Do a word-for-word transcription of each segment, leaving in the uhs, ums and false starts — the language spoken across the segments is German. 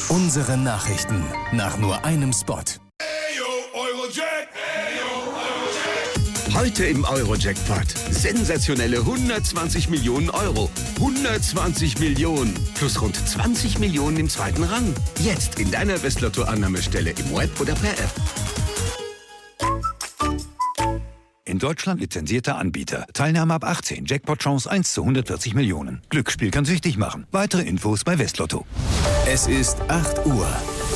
Unsere Nachrichten nach nur einem Spot. Heute im Euro-Jackpot. Sensationelle hundertzwanzig Millionen Euro. hundertzwanzig Millionen. Plus rund zwanzig Millionen im zweiten Rang. Jetzt in deiner Westlotto-Annahmestelle im Web oder per App. In Deutschland lizenzierter Anbieter. Teilnahme ab achtzehn. Jackpot-Chance eins zu hundertvierzig Millionen. Glücksspiel kann süchtig machen. Weitere Infos bei Westlotto. Es ist acht Uhr.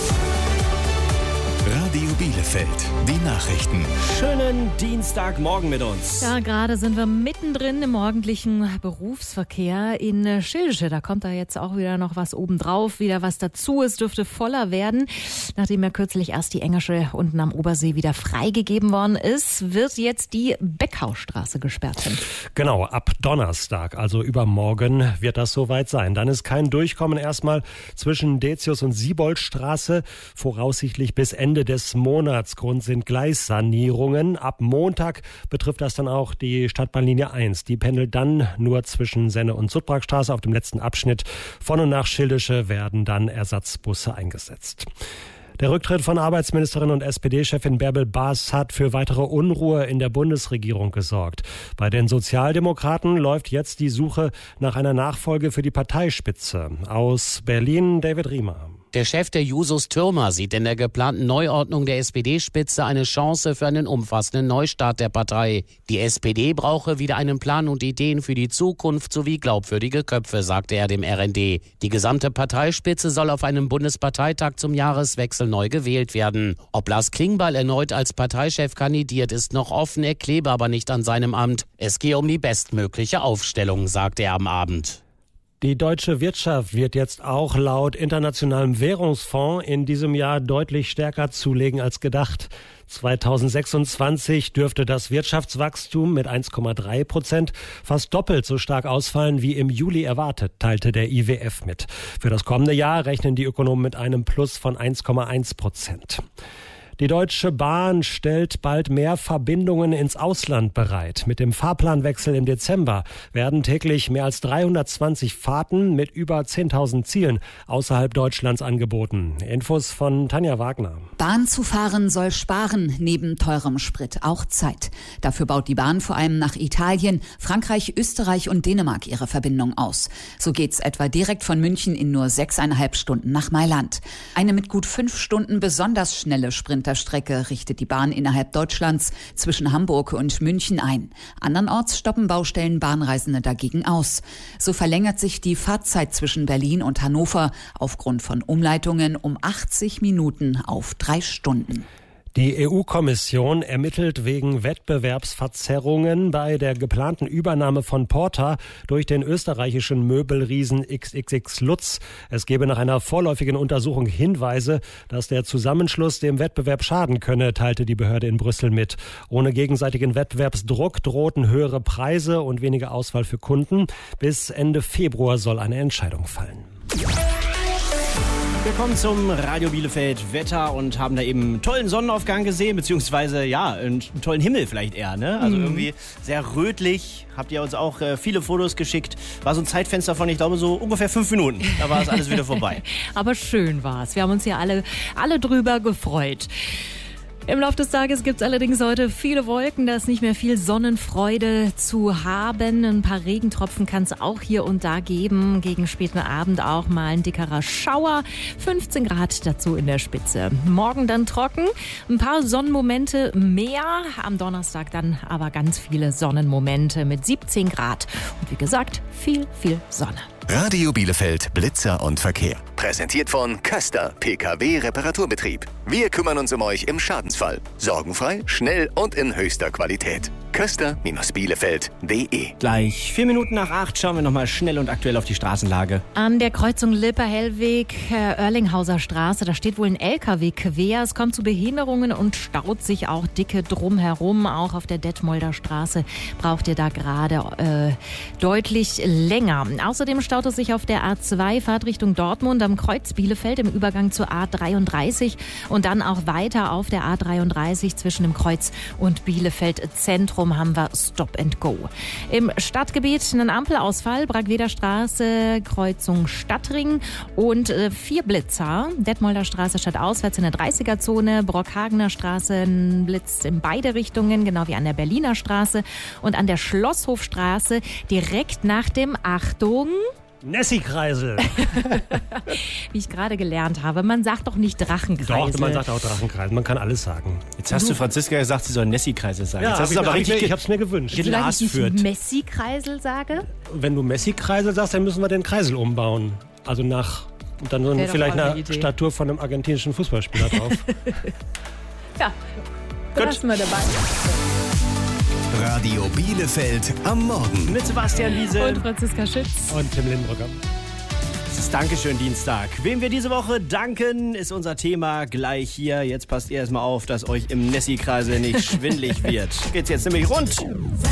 Radio Bielefeld, die Nachrichten. Schönen Dienstagmorgen mit uns. Ja, gerade sind wir mittendrin im morgendlichen Berufsverkehr in Schildsche. Da kommt da jetzt auch wieder noch was obendrauf, wieder was dazu. Es dürfte voller werden. Nachdem ja kürzlich erst die Engersche unten am Obersee wieder freigegeben worden ist, wird jetzt die Beckhausstraße gesperrt sein. Genau, ab Donnerstag, also übermorgen, wird das soweit sein. Dann ist kein Durchkommen erstmal zwischen Detius und Sieboldstraße, voraussichtlich bis Ende des Monats. Grund sind Gleissanierungen. Ab Montag betrifft das dann auch die Stadtbahnlinie eins. Die pendelt dann nur zwischen Senne- und Sudbrackstraße. Auf dem letzten Abschnitt von und nach Schildische werden dann Ersatzbusse eingesetzt. Der Rücktritt von Arbeitsministerin und S P D-Chefin Bärbel Baas hat für weitere Unruhe in der Bundesregierung gesorgt. Bei den Sozialdemokraten läuft jetzt die Suche nach einer Nachfolge für die Parteispitze. Aus Berlin, David Riemer. Der Chef der Jusos Thürmer sieht in der geplanten Neuordnung der S P D-Spitze eine Chance für einen umfassenden Neustart der Partei. Die S P D brauche wieder einen Plan und Ideen für die Zukunft sowie glaubwürdige Köpfe, sagte er dem R N D. Die gesamte Parteispitze soll auf einem Bundesparteitag zum Jahreswechsel neu gewählt werden. Ob Lars Klingbeil erneut als Parteichef kandidiert, ist noch offen, er klebe aber nicht an seinem Amt. Es gehe um die bestmögliche Aufstellung, sagte er am Abend. Die deutsche Wirtschaft wird jetzt auch laut Internationalem Währungsfonds in diesem Jahr deutlich stärker zulegen als gedacht. zweitausendsechsundzwanzig dürfte das Wirtschaftswachstum mit eins Komma drei Prozent fast doppelt so stark ausfallen wie im Juli erwartet, teilte der I W F mit. Für das kommende Jahr rechnen die Ökonomen mit einem Plus von eins Komma eins Prozent. Die Deutsche Bahn stellt bald mehr Verbindungen ins Ausland bereit. Mit dem Fahrplanwechsel im Dezember werden täglich mehr als dreihundertzwanzig Fahrten mit über zehntausend Zielen außerhalb Deutschlands angeboten. Infos von Tanja Wagner. Bahn zu fahren soll sparen, neben teurem Sprit auch Zeit. Dafür baut die Bahn vor allem nach Italien, Frankreich, Österreich und Dänemark ihre Verbindung aus. So geht's etwa direkt von München in nur sechseinhalb Stunden nach Mailand. Eine mit gut fünf Stunden besonders schnelle Sprinter Strecke richtet die Bahn innerhalb Deutschlands zwischen Hamburg und München ein. Andernorts stoppen Baustellen Bahnreisende dagegen aus. So verlängert sich die Fahrzeit zwischen Berlin und Hannover aufgrund von Umleitungen um achtzig Minuten auf drei Stunden. Die E U-Kommission ermittelt wegen Wettbewerbsverzerrungen bei der geplanten Übernahme von Porta durch den österreichischen Möbelriesen X X X Lutz. Es gebe nach einer vorläufigen Untersuchung Hinweise, dass der Zusammenschluss dem Wettbewerb schaden könne, teilte die Behörde in Brüssel mit. Ohne gegenseitigen Wettbewerbsdruck drohten höhere Preise und weniger Auswahl für Kunden. Bis Ende Februar soll eine Entscheidung fallen. Wir kommen zum Radio Bielefeld Wetter und haben da eben einen tollen Sonnenaufgang gesehen, beziehungsweise ja, einen tollen Himmel vielleicht eher, ne? Also mhm. irgendwie sehr rötlich. Habt ihr uns auch äh, viele Fotos geschickt. War so ein Zeitfenster von, ich glaube, so ungefähr fünf Minuten. Da war es alles wieder vorbei. Aber schön war's. Wir haben uns hier alle, alle drüber gefreut. Im Laufe des Tages gibt es allerdings heute viele Wolken, da ist nicht mehr viel Sonnenfreude zu haben. Ein paar Regentropfen kann es auch hier und da geben. Gegen späten Abend auch mal ein dickerer Schauer. fünfzehn Grad dazu in der Spitze. Morgen dann trocken, ein paar Sonnenmomente mehr. Am Donnerstag dann aber ganz viele Sonnenmomente mit siebzehn Grad. Und wie gesagt, viel, viel Sonne. Radio Bielefeld Blitzer und Verkehr. Präsentiert von Köster P K W-Reparaturbetrieb. Wir kümmern uns um euch im Schadensfall. Sorgenfrei, schnell und in höchster Qualität. Köster Bielefeld punkt de. Gleich vier Minuten nach acht schauen wir nochmal schnell und aktuell auf die Straßenlage. An der Kreuzung Lippe-Hellweg, äh, Oerlinghauser Straße, da steht wohl ein L K W quer. Es kommt zu Behinderungen und staut sich auch dicke drumherum. Auch auf der Detmolder Straße braucht ihr da gerade äh, deutlich länger. Außerdem staut es sich auf der A zwei Fahrtrichtung Dortmund am Kreuz Bielefeld im Übergang zur A dreiunddreißig und dann auch weiter auf der A dreiunddreißig zwischen dem Kreuz und Bielefeld Zentrum. Bochum haben wir Stop and Go. Im Stadtgebiet ein Ampelausfall, Bragweder Straße, Kreuzung Stadtring und äh, vier Blitzer. Detmolder Straße statt auswärts in der dreißiger-Zone, Brockhagener Straße ein Blitz in beide Richtungen, genau wie an der Berliner Straße und an der Schlosshofstraße direkt nach dem, Achtung, Nessie-Kreisel. wie ich gerade gelernt habe, man sagt doch nicht Drachenkreisel. Doch, man sagt auch Drachenkreisel, man kann alles sagen. Jetzt hast du Franziska gesagt, sie soll Nessie-Kreisel sagen. Ja, Jetzt hast hab du aber ich, richtig ich, ge- ich hab's mir gewünscht. Solange ich nicht Glasführt. Messi-Kreisel sage? Wenn du Messi-Kreisel sagst, dann müssen wir den Kreisel umbauen. Also nach, und dann so Wäre doch vielleicht auch eine eine Idee. Statur von einem argentinischen Fußballspieler drauf. Ja, lassen wir dabei. Radio Bielefeld am Morgen. Mit Sebastian Wiese. Und Franziska Schütz. Und Tim Lindbrücker. Es ist Dankeschön Dienstag. Wem wir diese Woche danken, ist unser Thema gleich hier. Jetzt passt ihr erstmal auf, dass euch im Nessie-Kreisel nicht schwindelig wird. Geht's jetzt nämlich rund.